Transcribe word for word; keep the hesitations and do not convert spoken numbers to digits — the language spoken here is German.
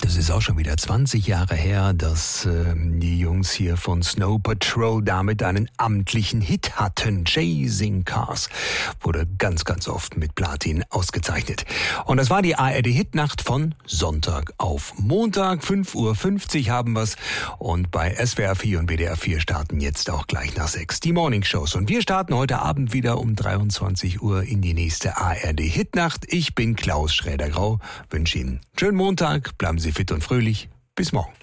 Das ist auch schon wieder zwanzig Jahre her, dass äh, die Jungs hier von Snow Patrol damit einen amtlichen Hit hatten. Chasing Cars wurde ganz, ganz oft mit Platin ausgezeichnet. Und das war die A R D-Hitnacht von Sonntag auf Montag. fünf Uhr fünfzig haben wir's. Und bei S W R vier und B D R vier starten jetzt auch gleich nach sechs die Morningshows. Und wir starten heute Abend wieder um dreiundzwanzig Uhr in die nächste A R D-Hitnacht. Ich bin Klaus Schräder-Grau, wünsche Ihnen einen schönen Montag, bleiben Sie fit und fröhlich. Bis morgen.